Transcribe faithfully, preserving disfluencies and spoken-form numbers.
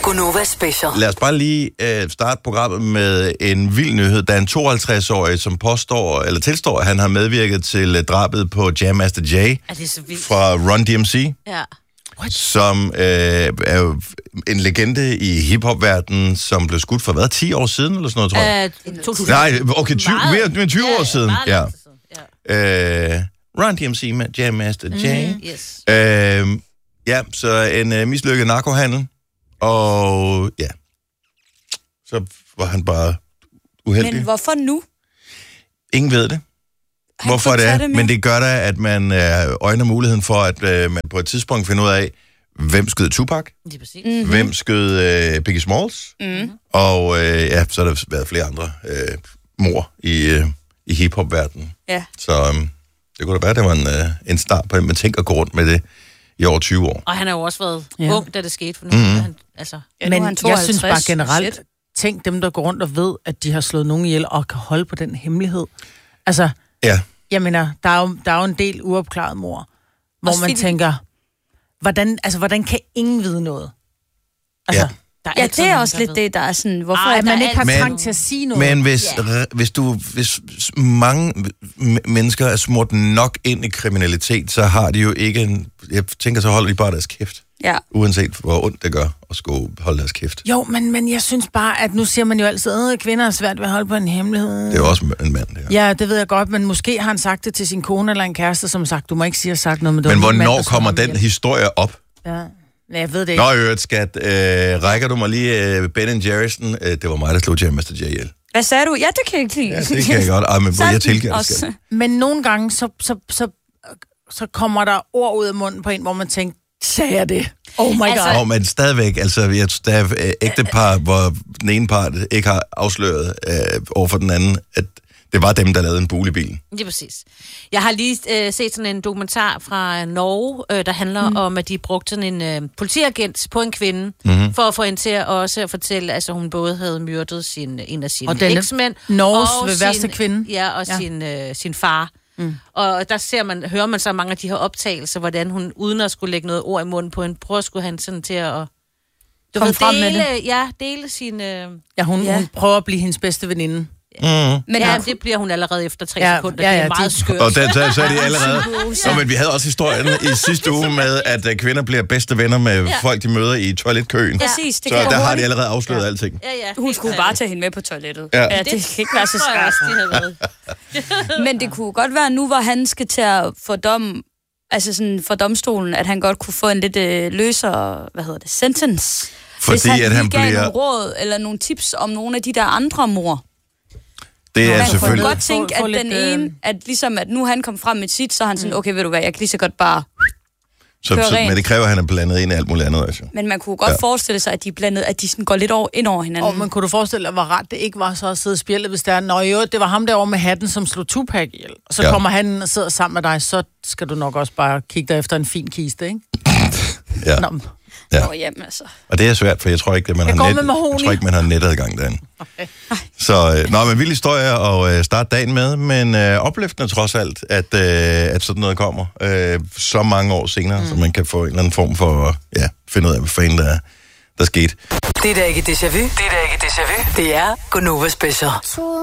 Gunova Special. Lad os bare lige øh, starte programmet med en vild nyhed. Der er en tooghalvtreds-årig, som påstår, eller tilstår, at han har medvirket til øh, drabet på Jam Master Jay er det så vildt? fra Run D M C. Ja. What? Som øh, er jo en legende i hiphop-verdenen, som blev skudt for hvad, ti år siden, eller sådan noget, tror jeg? Uh, to tusind. Nej, okay, tyve, mere, mere tyve ja, år siden. Ja. Ja. Øh, Run D M C med Jam Master Jay. Mm, yes. Øh, ja, så en øh, mislykket narkohandel. Og ja, så var han bare uheldig. Men hvorfor nu? Ingen ved det. Han Hvorfor kunne det tage er, det med. men det gør da, at man øh, øjner muligheden for, at øh, man på et tidspunkt finder ud af, hvem skød Tupac, Det er præcis. Mm-hmm. hvem skød øh, Biggie Smalls, Mm. og øh, ja, så har der været flere andre øh, mor i, øh, i hiphop-verdenen. Ja. Så øh, det kunne da være, at det var en, øh, en start på det. Man tænker at gå rundt med det i over tyve år. Og han har jo også været Ja. ja. ung, da det skete for nu. Mhm. Han, altså, Ja, nu er Men han jeg synes bare tooghalvtreds. generelt, Shit. tænk dem, der går rundt og ved, at de har slået nogen ihjel og kan holde på den hemmelighed. Altså, Ja, jeg mener, der er jo, der er jo en del uopklaret mor, hvor Også man fordi- tænker, hvordan, altså, hvordan kan ingen vide noget? Altså, Ja. der Ja, altid det er nogen, også der lidt ved. det, der er sådan, hvorfor Ej, er at der man ikke har Men- trang til at sige noget. men hvis, Ja. r- hvis, du, hvis mange m- mennesker er smurt nok ind i kriminalitet, så har de jo ikke en... Jeg tænker, så holder de bare deres kæft. Ja. Uanset hvor ondt det gør at skulle holde deres kæft. Jo, men, men jeg synes bare, at nu siger man jo altid, at kvinder er svært ved at holde på en hemmelighed. Det er jo også en mand, det her. Ja, det ved jeg godt, men måske har han sagt det til sin kone eller en kæreste, som har sagt, du må ikke sige, at jeg har sagt noget med det. Men var min mand, hvornår der slog kommer ham den ihjel. historie op? Ja. Ja, jeg ved det ikke. Nå, i øvrigt, skat, øh, rækker du mig lige øh, Ben and Jerry'sen? Øh, det var mig, der slog Jam Master Jay ihjel. Hvad sagde du? Ja, det kan jeg ikke lide. Ja, det kan jeg godt. Ej, men Sådan jeg tilgiver det, også. skat. Men nogle gange, så, så, så, så kommer der ord ud af munden på en, hvor man tænker, sagde jeg det? Oh my god. Altså- Åh, oh, men stadigvæk, altså, jeg, der er øh, ægtepar, hvor den ene part ikke har afsløret øh, over for den anden, at det var dem, der lavede en bule i bilen. Det er præcis. Jeg har lige øh, set sådan en dokumentar fra Norge, øh, der handler mm. om, at de brugte sådan en øh, politiagent på en kvinde, Mm-hmm. for at få hende til at også at fortælle, at altså, hun både havde myrdet sin, en af sine Og denne eksmænd, Norges og ved værste kvinde. Ja, og Ja. ja. Sin, øh, sin far. Mm. Og der ser man, hører man så mange af de her optagelser, hvordan hun, uden at skulle lægge noget ord i munden på en prøver, skulle han sådan til at du Kom ved, frem med dele, ja, dele sin... Øh, Ja, hun, Ja. hun prøver at blive hendes bedste veninde. Mm-hmm. Men ja, ja, det bliver hun allerede efter tre Ja, sekunder. ja, det ja, er meget det- skørt. Og den, så, så er de allerede... Nå, men vi havde også historien i sidste uge med, at øh, kvinder bliver bedste venner med Ja. folk, de møder i toiletkøen. præcis. Det Så kan gå der har de hurtigt. allerede afsløret ja. alting. Ja, ja, Hun helt skulle klart. bare tage hende med på toilettet. Ja. Ja, det kan ikke være så tror jeg svært. også, de havde været. Men det kunne godt være nu, hvor han skal til at få dom, altså sådan for domstolen, at han godt kunne få en lidt øh, løsere, hvad hedder det, sentence. Fordi Hvis han at han lige gav bliver... nogle råd eller nogle tips om nogle af de der andre mor. Det er Man kunne selvfølgelig... godt tænke, Få- få at den lidt, øh, ene, at ligesom at nu han kom frem med sit, så er han sådan, okay, ved du hvad, jeg kan lige så godt bare... Så, køre så, rent. men det kræver, at han er blandet ind i alt muligt andet, altså. Men man kunne godt Ja. ja. forestille sig, at de er blandet, at de sådan går lidt over, ind over hinanden. Og man kunne du forestille dig, hvor rart det ikke var så at sidde og spjælde, hvis der er, nå jo, det var ham derovre med hatten, som slog Tupac ihjel. Og så Ja. ja. kommer han og sidder sammen med dig, så skal du nok også bare kigge dig efter en fin kiste, ikke? Ja. Nå, Ja. Nå, jamen, altså. Og det er svært, for jeg tror ikke, at man, Jeg har, går net, med mahogni. jeg tror ikke, man har netadgang derinde. Okay. Så, øh, nå, men vild historie at øh, starte dagen med, men øh, opløftende trods alt, at, øh, at sådan noget kommer øh, så mange år senere, mm. så man kan få en eller anden form for at ja, finde ud af, hvad fanden der, der skete. Det er da ikke déjà vu. Det er da ikke déjà vu. Det er Gunova Special.